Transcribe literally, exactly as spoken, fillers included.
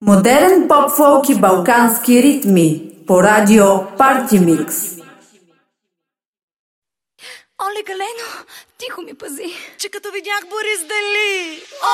Модерен поп-фолк и балкански ритми по радио Парти Микс. Оле, Галено, тихо ми пази. Че като видях Борис Дали.